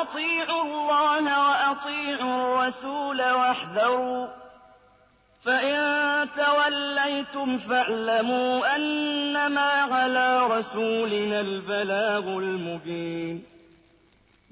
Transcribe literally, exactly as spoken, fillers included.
وأطيعوا اللَّهَ وأطيعوا الرَّسُولَ واحذروا ۚ فَإِن تَوَلَّيْتُمْ فَاعْلَمُوا أَنَّمَا عَلَىٰ رَسُولِنَا الْبَلَاغُ الْمُبِينُ